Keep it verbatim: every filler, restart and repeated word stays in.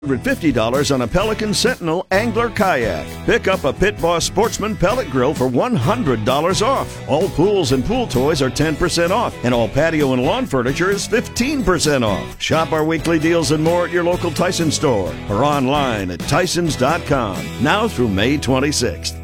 one hundred fifty dollars on a Pelican Sentinel Angler Kayak. Pick up a Pit Boss Sportsman pellet grill for one hundred dollars off. All pools and pool toys are ten percent off, and all patio and lawn furniture is fifteen percent off. Shop our weekly deals and more at your local Tyson store or online at tysons dot com. Now through May twenty-sixth.